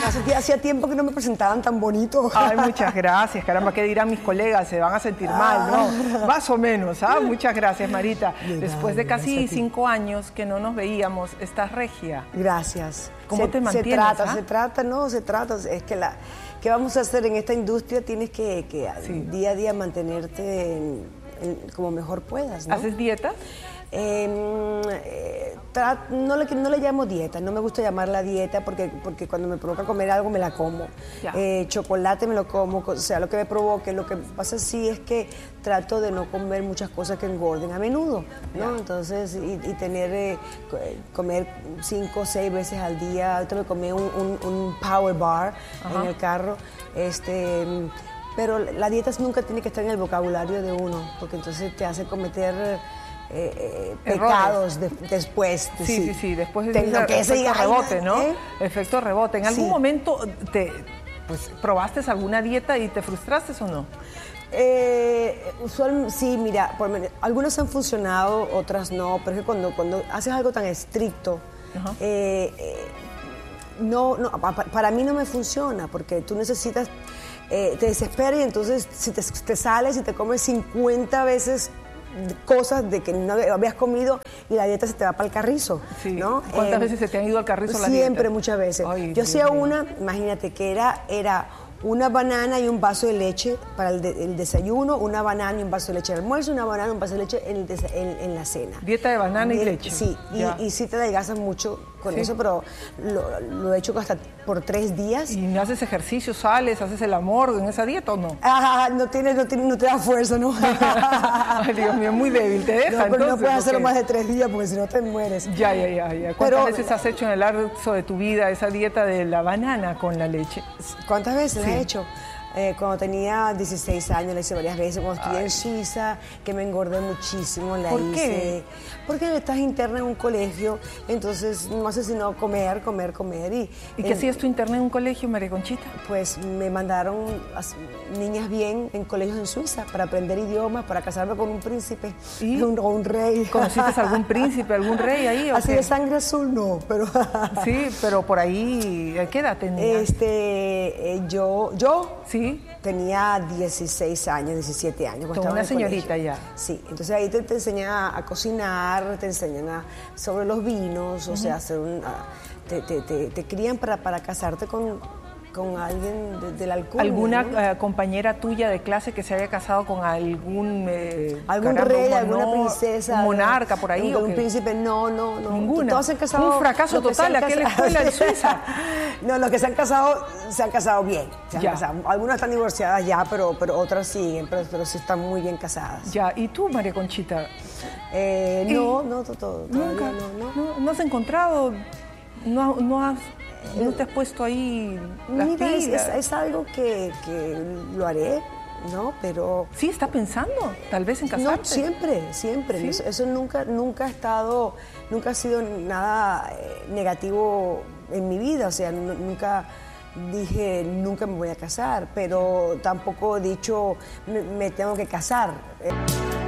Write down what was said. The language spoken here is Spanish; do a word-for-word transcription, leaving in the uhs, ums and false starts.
Hacía, hacía tiempo que no me presentaban tan bonito. Ay, muchas gracias. Caramba, ¿qué dirán mis colegas? Se van a sentir mal, ¿no? Más o menos, ¿ah? Muchas gracias, Marita. De Después nada, de casi gracias a ti. cinco años que no nos veíamos, estás regia. Gracias. ¿Cómo se, te mantienes? Se trata, ¿ah? se trata, no, se trata. Es que la, ¿qué vamos a hacer en esta industria? Tienes que, que Sí. día a día mantenerte en, en, como mejor puedas, ¿no? ¿Haces dietas? Eh, eh, tra- no, le, no le llamo dieta, no me gusta llamarla dieta porque, porque cuando me provoca comer algo me la como. Eh, chocolate me lo como, o sea, lo que me provoque. Lo que pasa sí es que trato de no comer muchas cosas que engorden a menudo, ¿no? Ya. Entonces, y, y tener, eh, co- eh, comer cinco o seis veces al día. Ahorita me comí un, un, un power bar Ajá. en el carro, este... Pero la dieta nunca tiene que estar en el vocabulario de uno, porque entonces te hace cometer eh, eh, pecados de- después. De, Sí, sí, sí. Después de te ese enloquece y, efecto ay, rebote, ¿no? ¿eh? Efecto rebote. ¿En algún Sí. momento te, pues, probaste alguna dieta y te frustraste o no? Eh, usual, sí, mira, por, algunas han funcionado, otras no, pero es que cuando, cuando haces algo tan estricto, Ajá. eh, eh, no, no, pa- para mí no me funciona, porque tú necesitas, eh, te desesperas y entonces si te, te sales y te comes cincuenta veces cosas de que no habías comido y la dieta se te va para el carrizo, Sí. ¿no? ¿Cuántas Eh, veces se te han ido al carrizo las Siempre, dietas? muchas veces. Ay, Yo Dios hacía mío. una, imagínate, que era, era una banana y un vaso de leche para el, de- el desayuno, una banana y un vaso de leche al almuerzo, una banana y un vaso de leche en, el desa- en- en la cena. Dieta de banana y Di- leche. Sí, y, Ya. y sí te adelgazas mucho con Sí. eso, pero lo, lo he hecho hasta por tres días. ¿Y no haces ejercicio, sales, haces el amor en esa dieta o no? Ah, no, tiene, no, tiene, no te da fuerza, ¿no? Ay, Dios mío, muy débil, te deja No, pero no entonces, puedes ¿o hacerlo qué? más de tres días porque si no te mueres. Ya, ya, ya, ya. ¿Cuántas Pero- veces has hecho en el lapso de tu vida esa dieta de la banana con la leche? ¿Cuántas veces Sí. la he hecho? Eh, cuando tenía dieciséis años la hice varias veces. Cuando estudié Ay. en Suiza, que me engordé muchísimo, la ¿Por hice. qué? Porque estás interna en un colegio, entonces no haces sino comer, comer, comer. ¿Y, ¿Y qué eh, hacías tú interna en un colegio, María Conchita? Pues me mandaron a s- niñas bien en colegios en Suiza para aprender idiomas, para casarme con un príncipe ¿Y? un, o un rey. ¿Conociste algún príncipe, algún rey ahí o Así qué? de sangre azul no, pero... Sí, pero por ahí, ¿a qué edad tenías? Este, eh, yo, yo Sí. tenía dieciséis años, diecisiete años. cuando Como estaba una en el señorita colegio. ya. Sí, entonces ahí te, te enseñan a, a cocinar, te enseñan a- sobre los vinos, o sea, hacer un, a- te, te, te, te crían para, para casarte con, con alguien de, del alcurnia, ¿Alguna ¿no? eh, compañera tuya de clase que se haya casado con algún... eh, Algún caramba, rey, un alguna honor, princesa. un monarca por ahí? Un, ¿o un qué? príncipe, no, no, no. Ninguna. Todos se han casado. Un fracaso los que se total, han aquella casado- escuela en Suiza. No, los que se han casado, se han casado bien. Se han Ya. casado. Algunas están divorciadas ya, pero, pero otras siguen, pero, pero sí están muy bien casadas. Ya, ¿y tú, María Conchita? Eh, ¿Y? no, no, to- to- todavía ¿Nunca? no, no. ¿No, no has encontrado? ¿No, no, has, ¿No te has puesto ahí las Mira, es, pilas? es- es algo que, que lo haré, ¿no? Pero Sí, ¿está pensando tal vez en casarte? no, siempre, siempre. ¿Sí? Eso, eso nunca, nunca ha estado, nunca ha sido nada eh, negativo en mi vida. O sea, nu- nunca dije, nunca me voy a casar, pero tampoco he dicho, me, me tengo que casar. Eh,